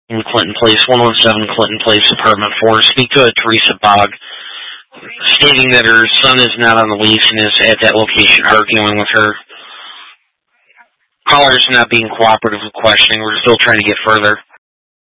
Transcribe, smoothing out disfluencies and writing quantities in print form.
in Clinton Place, 117 Clinton Place, Apartment 4. Speak to Teresa Bogg, stating that her son is not on the lease and is at that location arguing with her. Caller's not being cooperative with questioning. We're still trying to get further.